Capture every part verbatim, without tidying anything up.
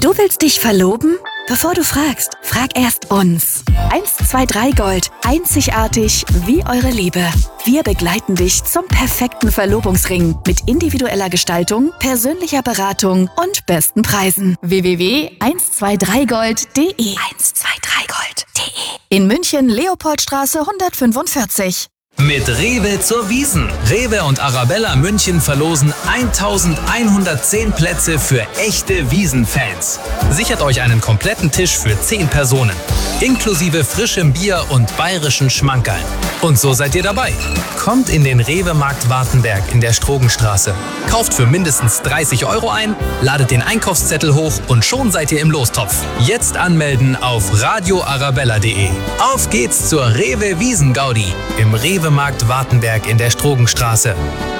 Du willst dich verloben? Bevor du fragst, frag erst uns. eins zwei drei Gold. Einzigartig wie eure Liebe. Wir begleiten dich zum perfekten Verlobungsring mit individueller Gestaltung, persönlicher Beratung und besten Preisen. w w w punkt eins zwei drei gold punkt d e eins zwei drei gold punkt d e In München, Leopoldstraße hundertfünfundvierzig. Mit Rewe zur Wiesn. Rewe und Arabella München verlosen eintausendeinhundertzehn Plätze für echte Wiesn-Fans. Sichert euch einen kompletten Tisch für zehn Personen. Inklusive frischem Bier und bayerischen Schmankerln. Und so seid ihr dabei. Kommt in den Rewe-Markt Wartenberg in der Strogenstraße. Kauft für mindestens dreißig Euro ein, ladet den Einkaufszettel hoch und schon seid ihr im Lostopf. Jetzt anmelden auf radio arabella punkt d e. Auf geht's zur Rewe Wiesn-Gaudi im Rewe-Markt Wartenberg in der Strogenstraße.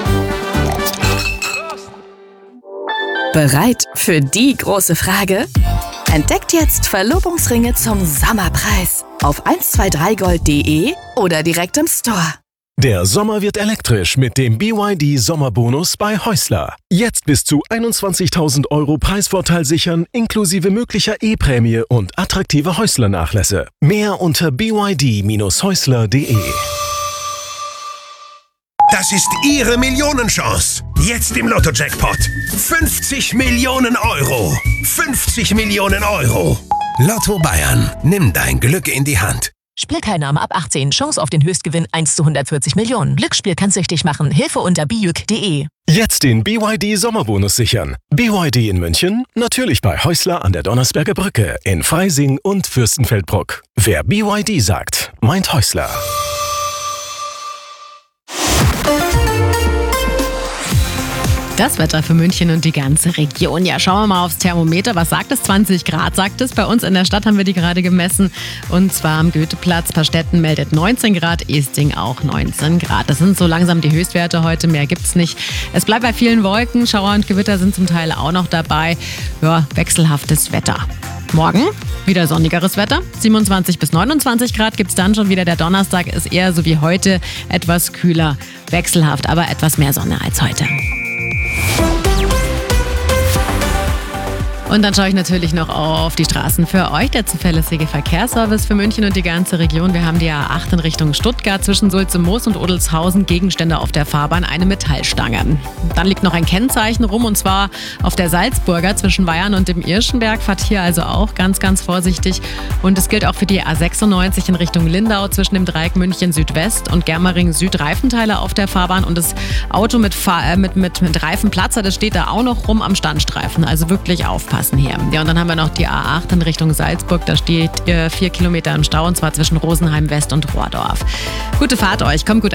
Bereit für die große Frage? Entdeckt jetzt Verlobungsringe zum Sommerpreis auf eins zwei drei gold punkt d e oder direkt im Store. Der Sommer wird elektrisch mit dem B Y D Sommerbonus bei Häusler. Jetzt bis zu einundzwanzigtausend Euro Preisvorteil sichern, inklusive möglicher E-Prämie und attraktive Häusler-Nachlässe. Mehr unter b y d Bindestrich häusler punkt d e. Das ist Ihre Millionenchance. Jetzt im Lotto-Jackpot. fünfzig Millionen Euro. fünfzig Millionen Euro. Lotto Bayern. Nimm dein Glück in die Hand. Spielteilnahme ab achtzehn. Chance auf den Höchstgewinn eins zu hundertvierzig Millionen. Glücksspiel kann süchtig machen. Hilfe unter b y k punkt d e. Jetzt den B Y D Sommerbonus sichern. B Y D in München, natürlich bei Häusler an der Donnersberger Brücke, in Freising und Fürstenfeldbruck. Wer B Y D sagt, meint Häusler. Das Wetter für München und die ganze Region. Ja, schauen wir mal aufs Thermometer. Was sagt es? zwanzig Grad sagt es. Bei uns in der Stadt haben wir die gerade gemessen. Und zwar am Goetheplatz. Pastetten meldet neunzehn Grad, Esting auch neunzehn Grad. Das sind so langsam die Höchstwerte heute. Mehr gibt's nicht. Es bleibt bei vielen Wolken. Schauer und Gewitter sind zum Teil auch noch dabei. Ja, wechselhaftes Wetter. Morgen wieder sonnigeres Wetter. siebenundzwanzig bis neunundzwanzig Grad gibt's dann schon wieder. Der Donnerstag ist eher so wie heute etwas kühler. Wechselhaft, aber etwas mehr Sonne als heute. Und dann schaue ich natürlich noch auf die Straßen für euch. Der zuverlässige Verkehrsservice für München und die ganze Region. Wir haben die A acht in Richtung Stuttgart zwischen Sulze-Moos und Odelshausen. Gegenstände auf der Fahrbahn, eine Metallstange. Dann liegt noch ein Kennzeichen rum und zwar auf der Salzburger zwischen Weyern und dem Irschenberg. Fahrt hier also auch ganz, ganz vorsichtig. Und es gilt auch für die A sechsundneunzig in Richtung Lindau zwischen dem Dreieck München Südwest und Germering Süd. Reifenteile auf der Fahrbahn und das Auto mit, Fahr- äh, mit, mit, mit Reifenplatzer, das steht da auch noch rum am Standstreifen. Also wirklich aufpassen. Hier. Ja, und dann haben wir noch die A acht in Richtung Salzburg. Da steht ihr vier Kilometer im Stau und zwar zwischen Rosenheim West und Rohrdorf. Gute Fahrt euch, kommt gut